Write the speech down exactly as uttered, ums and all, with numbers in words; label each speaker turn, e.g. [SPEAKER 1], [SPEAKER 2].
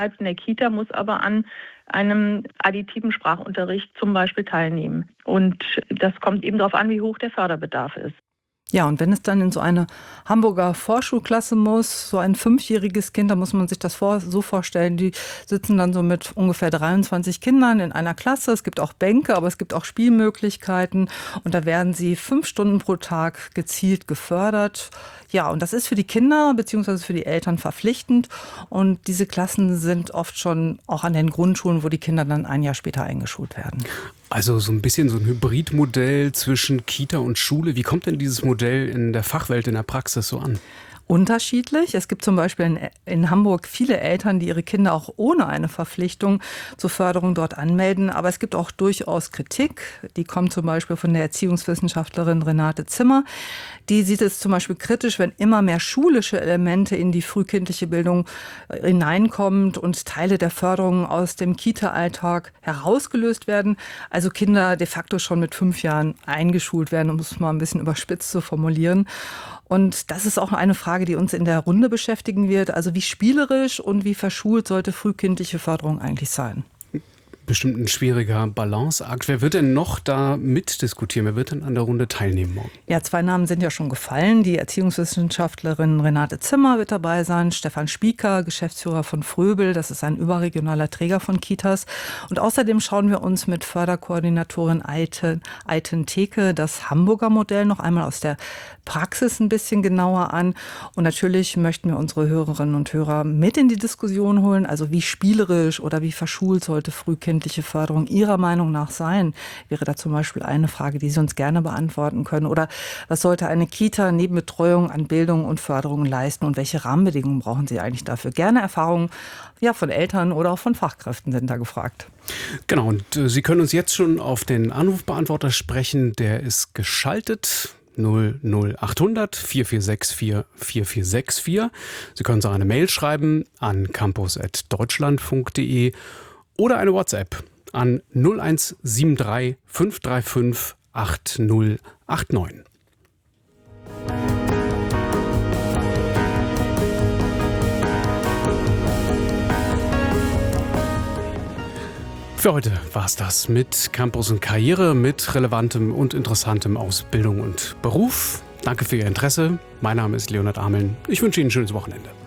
[SPEAKER 1] in der Kita muss aber an einem additiven Sprachunterricht zum Beispiel teilnehmen. Und das kommt eben darauf an, wie hoch der Förderbedarf ist.
[SPEAKER 2] Ja, und wenn es dann in so eine Hamburger Vorschulklasse muss, so ein fünfjähriges Kind, da muss man sich das vor, so vorstellen, die sitzen dann so mit ungefähr dreiundzwanzig Kindern in einer Klasse. Es gibt auch Bänke, aber es gibt auch Spielmöglichkeiten und da werden sie fünf Stunden pro Tag gezielt gefördert. Ja, und das ist für die Kinder bzw. für die Eltern verpflichtend und diese Klassen sind oft schon auch an den Grundschulen, wo die Kinder dann ein Jahr später eingeschult werden.
[SPEAKER 3] Also so ein bisschen so ein Hybridmodell zwischen Kita und Schule. Wie kommt denn dieses Modell in der Fachwelt, in der Praxis so an?
[SPEAKER 2] Unterschiedlich. Es gibt zum Beispiel in, in Hamburg viele Eltern, die ihre Kinder auch ohne eine Verpflichtung zur Förderung dort anmelden. Aber es gibt auch durchaus Kritik. Die kommt zum Beispiel von der Erziehungswissenschaftlerin Renate Zimmer. Die sieht es zum Beispiel kritisch, wenn immer mehr schulische Elemente in die frühkindliche Bildung hineinkommen und Teile der Förderung aus dem Kita-Alltag herausgelöst werden. Also Kinder de facto schon mit fünf Jahren eingeschult werden, um es mal ein bisschen überspitzt zu formulieren. Und das ist auch eine Frage, die uns in der Runde beschäftigen wird. Also wie spielerisch und wie verschult sollte frühkindliche Förderung eigentlich sein?
[SPEAKER 3] Bestimmt ein schwieriger Balanceakt. Wer wird denn noch da mitdiskutieren? Wer wird denn an der Runde teilnehmen morgen?
[SPEAKER 2] Ja, zwei Namen sind ja schon gefallen. Die Erziehungswissenschaftlerin Renate Zimmer wird dabei sein, Stefan Spieker, Geschäftsführer von Fröbel, das ist ein überregionaler Träger von Kitas. Und außerdem schauen wir uns mit Förderkoordinatorin Aiten, Aiten Theke das Hamburger Modell noch einmal aus der Praxis ein bisschen genauer an. Und natürlich möchten wir unsere Hörerinnen und Hörer mit in die Diskussion holen. Also wie spielerisch oder wie verschult sollte frühkindliche Förderung Ihrer Meinung nach sein? Wäre da zum Beispiel eine Frage, die Sie uns gerne beantworten können. Oder was sollte eine Kita neben Betreuung an Bildung und Förderung leisten und welche Rahmenbedingungen brauchen Sie eigentlich dafür? Gerne Erfahrungen ja, von Eltern oder auch von Fachkräften sind da gefragt.
[SPEAKER 3] Genau, und äh, Sie können uns jetzt schon auf den Anrufbeantworter sprechen. Der ist geschaltet. null null achthundert vier vier sechs vier vier vier sechs vier. Sie können uns auch eine Mail schreiben an campus at deutschlandfunk punkt de oder eine WhatsApp an null eins sieben drei fünf drei fünf acht null acht neun. Für heute war es das mit Campus und Karriere, mit Relevantem und Interessantem aus Bildung und Beruf. Danke für Ihr Interesse. Mein Name ist Leonhard Ameln. Ich wünsche Ihnen ein schönes Wochenende.